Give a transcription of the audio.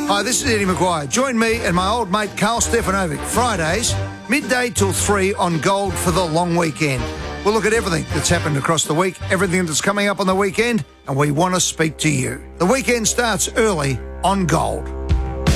Hi, this is Eddie Maguire. Join me and my old mate Carl Stefanovic Fridays, midday till 3 on Gold for the long weekend. We'll look at everything that's happened across the week, everything that's coming up on the weekend, and we want to speak to you. The weekend starts early on Gold.